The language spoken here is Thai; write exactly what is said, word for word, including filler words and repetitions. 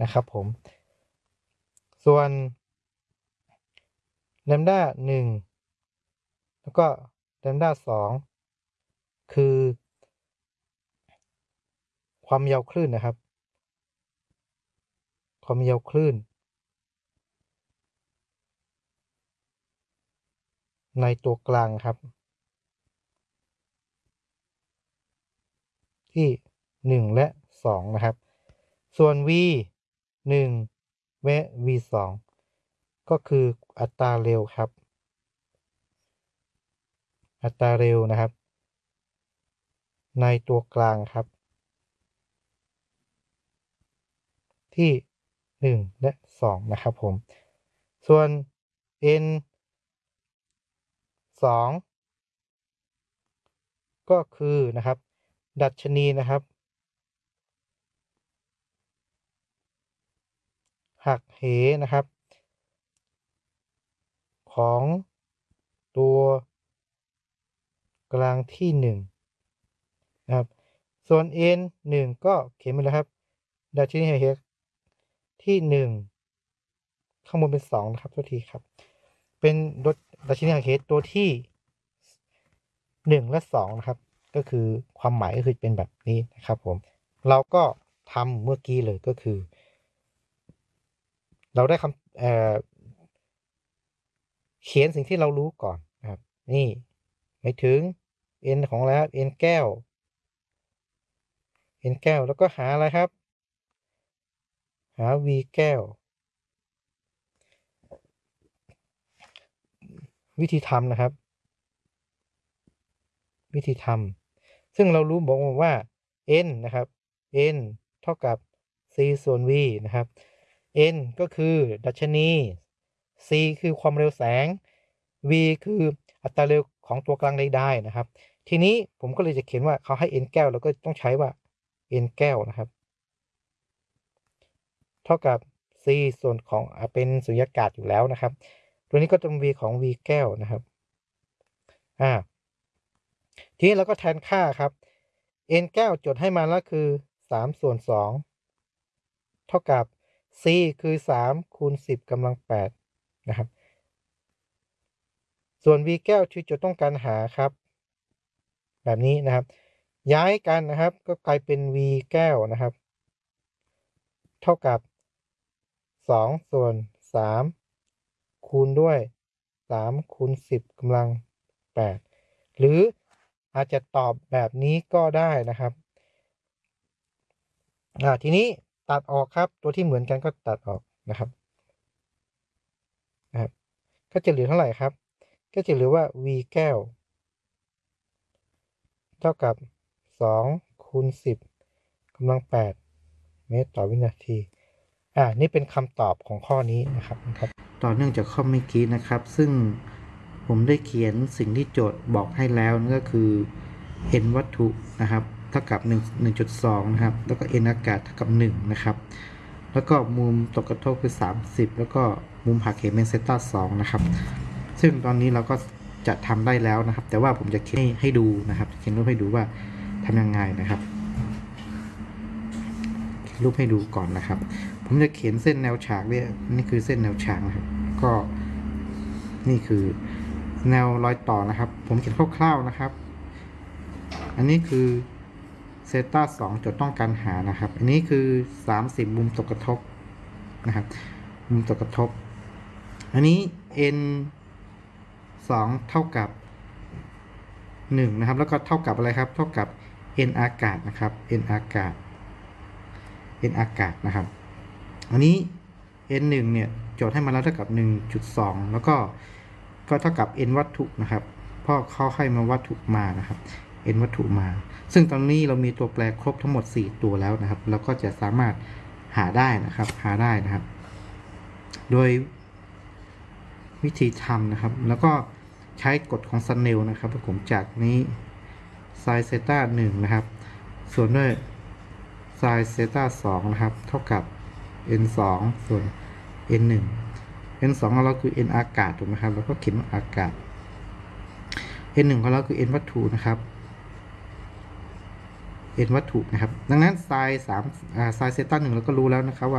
นะครับผมส่วนแลมด้าหนึ่งแล้วก็แลมด้าสองคือความยาวคลื่นนะครับความยาวคลื่นในตัวกลางครับที่หนึ่งและสองนะครับส่วน v หนึ่งและ v สองก็คืออัตราเร็วครับอัตราเร็วนะครับในตัวกลางครับที่หนึ่งและสองนะครับผมส่วน n สองก็คือนะครับดัชนีนะครับหักเหนะครับของตัวกลางที่หนึ่งนะครับส่วน n หนึ่งก็เขียนไปแล้วครับดัชนีหักเหที่หนึ่งข้างบนเป็นสองนะครับทุกทีครับเป็นดัชนีหักเหตัวที่หนึ่งและสองนะครับก็คือความหมายก็คือเป็นแบบนี้นะครับผมเราก็ทำเมื่อกี้เลยก็คือเราได้คำเอ่อเขียนสิ่งที่เรารู้ก่อนนะครับนี่หมายถึง n ของแล้ว n แก้ว n แก้วแล้วก็หาอะไรครับหา v แก้ววิธีทำนะครับวิธีทำซึ่งเรารู้บอกว่า n นะครับ n เท่ากับ c ส่วน v นะครับ n ก็คือดัชนี c คือความเร็วแสง v คืออัตราเร็วของตัวกลางใดๆนะครับทีนี้ผมก็เลยจะเขียนว่าเขาให้ n แก้วแล้วก็ต้องใช้ว่า n แก้วนะครับเท่ากับ c ส่วนของเป็นสุญญากาศอยู่แล้วนะครับตัวนี้ก็จะ v ของ v แก้วนะครับอ่าทีนี้เราก็แทนค่าครับ n แก้วจดให้มาแล้วคือสามส่วนสองเท่ากับ c คือสามคูณสิบกำลังแปดนะครับส่วน v แก้วที่จะต้องการหาครับแบบนี้นะครับย้ายกันนะครับก็กลายเป็น v แก้วนะครับเท่ากับสองส่วนสามคูณด้วยสามคูณสิบกำลังแปดหรืออาจจะตอบแบบนี้ก็ได้นะครับอ่าทีนี้ตัดออกครับตัวที่เหมือนกันก็ตัดออกนะครับนะครับก็จะเหลือเท่าไหร่ครับก็จะเหลือว่า v แก้วเท่ากับสองคูณสิบกำลังแปดเมตรต่อวินาทีอ่านี่เป็นคำตอบของข้อนี้นะครับครับต่อเนื่องจากข้อเมื่อกี้นะครับซึ่งผมได้เขียนสิ่งที่โจทย์บอกให้แล้วนั่นก็คือ n วัตถุนะครับเท่ากับหนึ่ง หนึ่งจุดสองนะครับแล้วก็ n อากาศเท่ากับหนึ่งนะครับแล้วก็มุมตกกระทบคือสามสิบแล้วก็มุมหักเหเป็นเซตาสองนะครับซึ่งตอนนี้เราก็จะทำได้แล้วนะครับแต่ว่าผมจะเขียนให้ดูนะครับเขียนรูปให้ดูว่าทำยังไงนะครับรูปให้ดูก่อนนะครับผมจะเขียนเส้นแนวฉากเนี่ยนี่คือเส้นแนวฉากนะครับก็นี่คือแนวรอยต่อนะครับผมเขียนคร่าวๆนะครับอันนี้คือเซตาสองจดต้องการหานะครับอันนี้คือสามสิบมุมตกกระทบนะครับมุมตกกระทบอันนี้ n สองเท่ากับหนึ่งนะครับแล้วก็เท่ากับอะไรครับเท่ากับ n อากาศนะครับ n อากาศ n อากาศนะครับอันนี้ n หนึ่งเนี่ยโจทย์ให้มาแล้วเท่ากับ หนึ่งจุดสอง แล้วก็ก็เท่ากับ n วัตถุนะครับเพราะเขาให้มาวัตถุมานะครับ n วัตถุมาซึ่งตอนนี้เรามีตัวแปรครบทั้งหมดสี่ตัวแล้วนะครับเราก็จะสามารถหาได้นะครับหาได้นะครับโดยวิธีทำนะครับแล้วก็ใช้กฎของสเนลนะครับผมจากนี้ไซน์เซตาหนึ่งนะครับส่วนด้วยไซน์เซตาสองนะครับเท่ากับ n สองส่วน n หนึ่ง n สองของเราคือ n อากาศถูกไหมครับแล้วก็เขียนว่าอากาศ n หนึ่งของเราคือ n วัตถุนะครับ n วัตถุนะครับดังนั้นไซน์สามไซน์เซตาหนึ่งเราก็รู้แล้วนะครับว่า